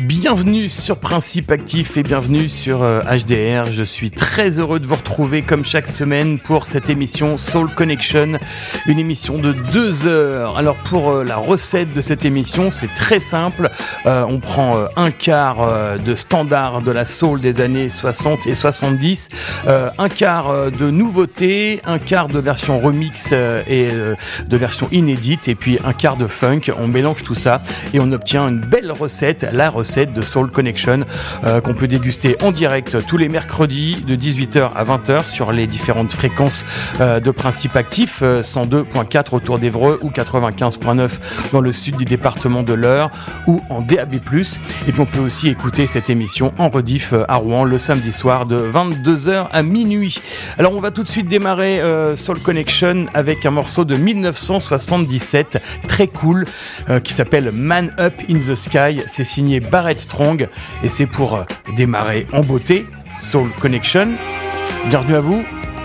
Bienvenue sur Principe Actif et bienvenue sur HDR. Je suis très heureux de vous retrouver comme chaque semaine pour cette émission Soul Connection, une émission de 2 heures. Alors pour la recette de cette émission, c'est très simple. On prend un quart de standard de la soul des années 60 et 70, un quart de nouveautés, un quart de version remix et de version inédite et puis un quart de funk. On mélange tout ça et on obtient une belle recette, la recette de Soul Connection qu'on peut déguster en direct tous les mercredis de 18h à 20h sur les différentes fréquences de Principe Actif, 102.4 autour d'Évreux ou 95.9 dans le sud du département de l'Eure ou en DAB+. Et puis on peut aussi écouter cette émission en rediff à Rouen le samedi soir de 22h à minuit. Alors on va tout de suite démarrer Soul Connection avec un morceau de 1977 très cool qui s'appelle Man Up in the Sky. C'est signé Barrett Strong et c'est pour démarrer en beauté Soul Connection. Bienvenue à vous.